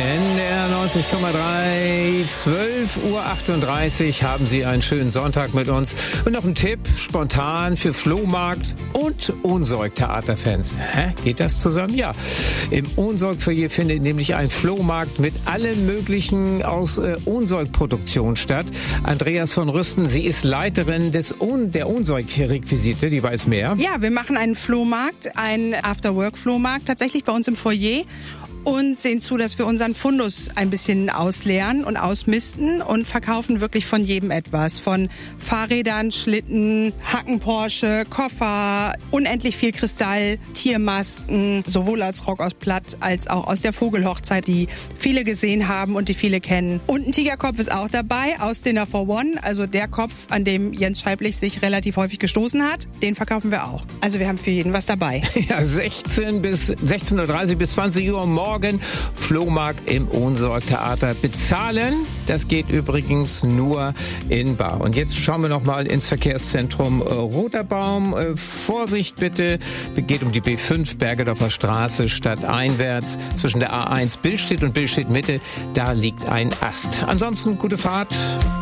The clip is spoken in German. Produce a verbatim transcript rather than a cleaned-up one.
N D R neunzig Komma drei, zwölf Uhr achtunddreißig, haben Sie einen schönen Sonntag mit uns. Und noch ein Tipp, spontan für Flohmarkt und Ohnsorg-Theaterfans. Hä? Geht das zusammen? Ja. Im Ohnsorg-Foyer findet nämlich ein Flohmarkt mit allem Möglichen aus äh, Ohnsorg-Produktion statt. Andreas von Rüsten, sie ist Leiterin des Ohn- der Ohnsorg-Requisite, die weiß mehr. Ja, wir machen einen Flohmarkt, einen After-Work-Flohmarkt tatsächlich bei uns im Foyer. Und sehen zu, dass wir unseren Fundus ein bisschen ausleeren und ausmisten und verkaufen wirklich von jedem etwas. Von Fahrrädern, Schlitten, Hacken-Porsche, Koffer, unendlich viel Kristall, Tiermasken, sowohl als Rock aus Platt als auch aus der Vogelhochzeit, die viele gesehen haben und die viele kennen. Und ein Tigerkopf ist auch dabei aus Dinner for One, also der Kopf, an dem Jens Scheiblich sich relativ häufig gestoßen hat. Den verkaufen wir auch. Also wir haben für jeden was dabei. Ja, sechzehn bis sechzehn Uhr dreißig bis zwanzig Uhr morgen. Flohmarkt im Ohnsorg-Theater. Bezahlen, das geht übrigens nur in bar. Und jetzt schauen wir noch mal ins Verkehrszentrum äh, Roter Baum. Äh, Vorsicht bitte, geht um die B fünf, Bergedorfer Straße, stadteinwärts. Zwischen der A eins Billstedt und Billstedt Mitte, da liegt ein Ast. Ansonsten gute Fahrt.